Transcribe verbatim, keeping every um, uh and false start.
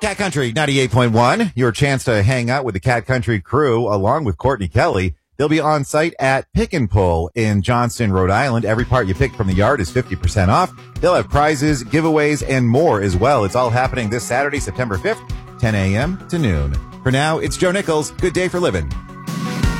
Cat Country ninety-eight point one, your chance to hang out with the Cat Country crew along with Courtney Kelly. They'll be on site at Pick and Pull in Johnston, Rhode Island. Every part you pick from the yard is fifty percent off. They'll have prizes, giveaways, and more as well. It's all happening this Saturday, September fifth, ten a.m. to noon. For now, it's Joe Nichols. Good day for living.